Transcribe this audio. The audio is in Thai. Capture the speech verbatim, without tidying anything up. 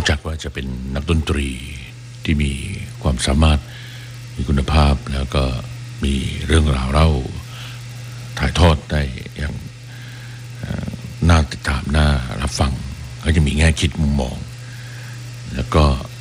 อกจากว่าจะเป็นนักดนตรีที่มีความสามารถมีคุณภาพแล้วก็มีเรื่องราวเล่าถ่ายทอดได้อย่างน่าติดตามน่ารับฟังก็จะมีแง่คิดมุมมองแล้วก็